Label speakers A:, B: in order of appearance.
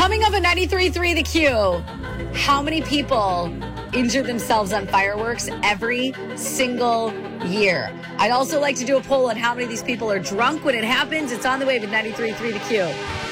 A: Coming up at 93.3 The Q, how many people injure themselves on fireworks every single year? I'd also like to do a poll on how many of these people are drunk when it happens. It's on the way with 93.3 The Q.